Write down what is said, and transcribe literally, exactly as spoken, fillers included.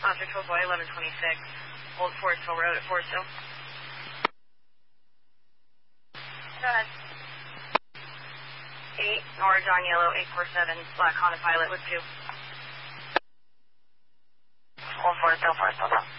Object Hillboy eleven twenty-six. Old Forest Hill Road at Forest Hill. Go ahead. eight, Orange on Yellow, eight four seven, Black Honda Pilot with two. Old Forest Hill, Forest Hill.